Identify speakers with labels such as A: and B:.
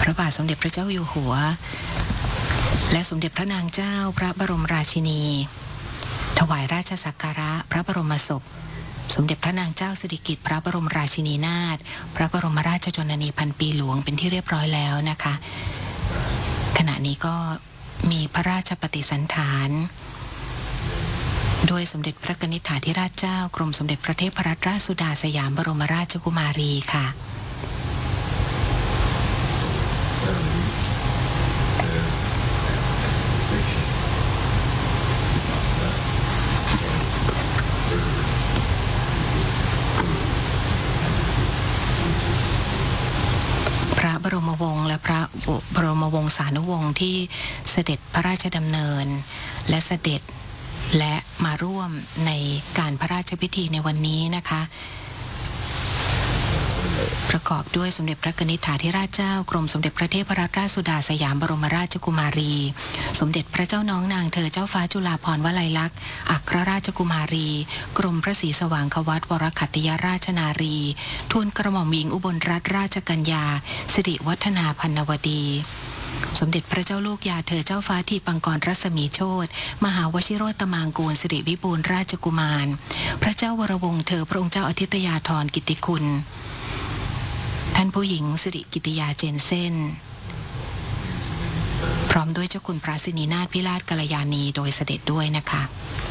A: ระบาทสมเด็จพระเจ้าอยู่หัวและสมเด็จพระนางเจ้าพระบรมราชินีถวายราชสักการะพระบรมศพสมเด็จพระนางเจ้าสิริกิติ์พระบรมราชินีนาถพระบรมราชชนนีพันปีหลวงเป็นที่เรียบร้อยแล้วนะคะขณะนี้ก็มีพระราชปฏิสันถานโดยสมเด็จพระกนิษฐาธิราชเจ้ากรมสมเด็จพระเทพรัตนราชสุดาสยามบรมราชกุมารีค่ะพระบรมวงศ์และพระบรมวงศานุวงศ์ที่เสด็จพระราชดำเนินและเสด็จและมาร่วมในการพระราชพิธีในวันนี้นะคะประกอบด้วยสมเด็จพระกนิษฐาธิราชเจ้ากรมสมเด็จพระเทพรัตนราชสุดาสยามบรมราชกุมารีสมเด็จพระเจ้าน้องนางเธอเจ้าฟ้าจุฬาภรณ์วลัยลักษณ์อัครราชกุมารีกรมพระศรีสว่างควัตวรขัตติยราชนารีทูลกระหม่อมหญิงอุบลรัตนราชกัญญาสิริวัฒนาพันนวดีสมเด็จพระเจ้าลูกยาเธอเจ้าฟ้าทีปังกรรัศมีโชติมหาวชิโรตมางกูลสิริวิบูลย์ราชกุมารพระเจ้าวรวงศ์เธอพระองค์เจ้าอธิตยาธรกิตติคุณท่านผู้หญิงสิริกิติยาเจนเซ่นพร้อมด้วยเจ้าคุณพระสินีนาถพิราชกัลยาณีโดยเสด็จด้วยนะคะ